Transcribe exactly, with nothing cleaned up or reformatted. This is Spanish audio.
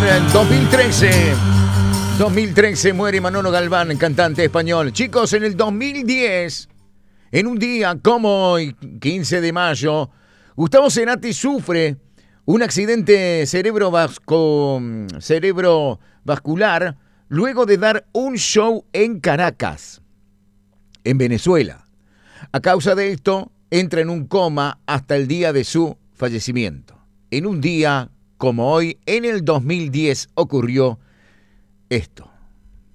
el dos mil trece. dos mil trece muere Manolo Galván, cantante español. Chicos, en el dos mil diez, en un día como hoy, quince de mayo, Gustavo Cerati sufre un accidente cerebrovasco, cerebrovascular luego de dar un show en Caracas, en Venezuela. A causa de esto, entra en un coma hasta el día de su fallecimiento. En un día como hoy, en el dos mil diez, ocurrió esto.